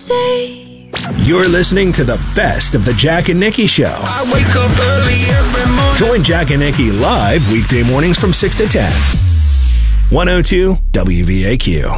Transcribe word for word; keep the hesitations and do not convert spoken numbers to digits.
say. You're listening to the best of the Jack and Nikki Show. I wake up early every morning. Join Jack and Nikki live weekday mornings from six to ten. one oh two W V A Q.